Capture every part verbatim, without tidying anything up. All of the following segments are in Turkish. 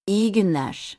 İyi günler.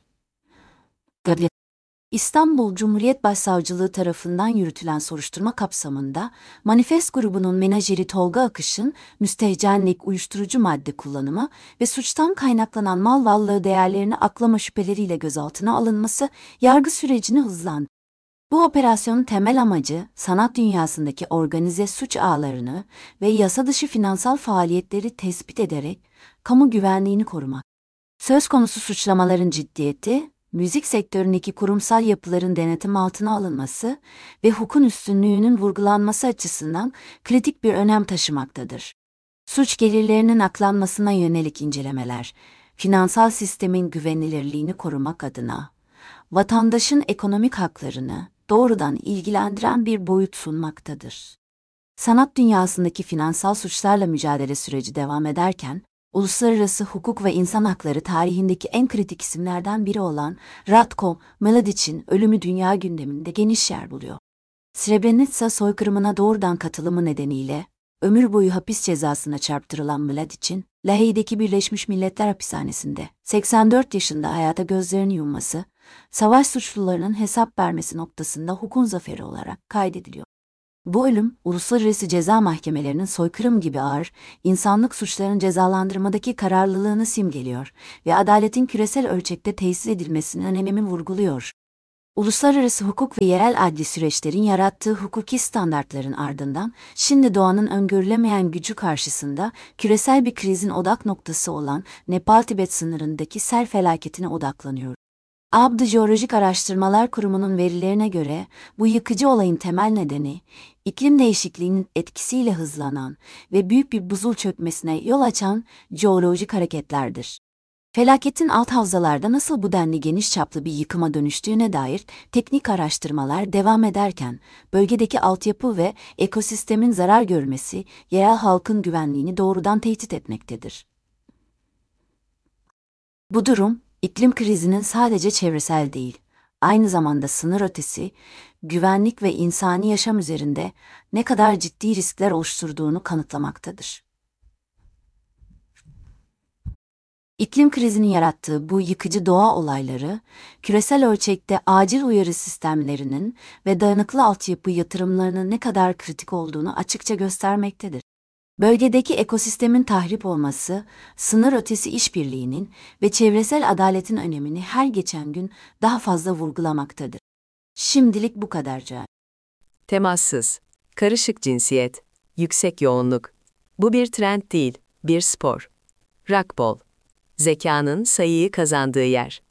Gabi- İstanbul Cumhuriyet Başsavcılığı tarafından yürütülen soruşturma kapsamında Manifest grubunun menajeri Tolga Akış'ın müstehcenlik, uyuşturucu madde kullanımı ve suçtan kaynaklanan mal varlığı değerlerini aklama şüpheleriyle gözaltına alınması yargı sürecini hızlandırdı. Bu operasyonun temel amacı sanat dünyasındaki organize suç ağlarını ve yasa dışı finansal faaliyetleri tespit ederek kamu güvenliğini korumak. Söz konusu suçlamaların ciddiyeti, müzik sektöründeki kurumsal yapıların denetim altına alınması ve hukukun üstünlüğünün vurgulanması açısından kritik bir önem taşımaktadır. Suç gelirlerinin aklanmasına yönelik incelemeler, finansal sistemin güvenilirliğini korumak adına, vatandaşın ekonomik haklarını doğrudan ilgilendiren bir boyut sunmaktadır. Sanat dünyasındaki finansal suçlarla mücadele süreci devam ederken, uluslararası hukuk ve insan hakları tarihindeki en kritik isimlerden biri olan Ratko Mladic'in ölümü dünya gündeminde geniş yer buluyor. Srebrenica soykırımına doğrudan katılımı nedeniyle ömür boyu hapis cezasına çarptırılan Mladic'in Lahey'deki Birleşmiş Milletler Hapishanesi'nde seksen dört yaşında hayata gözlerini yumması, savaş suçlularının hesap vermesi noktasında hukukun zaferi olarak kaydediliyor. Bu ölüm, uluslararası ceza mahkemelerinin soykırım gibi ağır, insanlık suçlarının cezalandırmadaki kararlılığını simgeliyor ve adaletin küresel ölçekte tesis edilmesinin önemini vurguluyor. Uluslararası hukuk ve yerel adli süreçlerin yarattığı hukuki standartların ardından, şimdi doğanın öngörülemeyen gücü karşısında küresel bir krizin odak noktası olan Nepal-Tibet sınırındaki sel felaketine odaklanıyor. A B D Jeolojik Araştırmalar Kurumu'nun verilerine göre bu yıkıcı olayın temel nedeni, iklim değişikliğinin etkisiyle hızlanan ve büyük bir buzul çökmesine yol açan jeolojik hareketlerdir. Felaketin alt havzalarda nasıl bu denli geniş çaplı bir yıkıma dönüştüğüne dair teknik araştırmalar devam ederken, bölgedeki altyapı ve ekosistemin zarar görmesi, yerel halkın güvenliğini doğrudan tehdit etmektedir. Bu durum, iklim krizinin sadece çevresel değil, aynı zamanda sınır ötesi, güvenlik ve insani yaşam üzerinde ne kadar ciddi riskler oluşturduğunu kanıtlamaktadır. İklim krizinin yarattığı bu yıkıcı doğa olayları, küresel ölçekte acil uyarı sistemlerinin ve dayanıklı altyapı yatırımlarının ne kadar kritik olduğunu açıkça göstermektedir. Bölgedeki ekosistemin tahrip olması, sınır ötesi işbirliğinin ve çevresel adaletin önemini her geçen gün daha fazla vurgulamaktadır. Şimdilik bu kadarca. Temassız, karışık cinsiyet, yüksek yoğunluk. Bu bir trend değil, bir spor. Racquetball. Zekanın sayıyı kazandığı yer.